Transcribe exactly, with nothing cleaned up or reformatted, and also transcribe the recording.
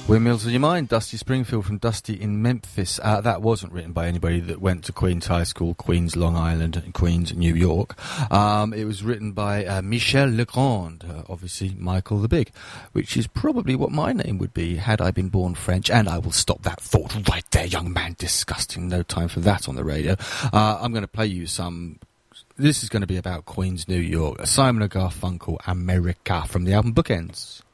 Windmills in Your Mind, Dusty Springfield from Dusty in Memphis. Uh, that wasn't written by anybody that went to Queens High School, Queens, Long Island, and Queens, New York. Um, it was written by uh, Michel Legrand, uh, obviously Michael the Big, which is probably what my name would be had I been born French. And I will stop that thought right there, young man. Disgusting. No time for that on the radio. Uh, I'm going to play you some... This is going to be about Queens, New York. Simon and Garfunkel, America, from the album Bookends.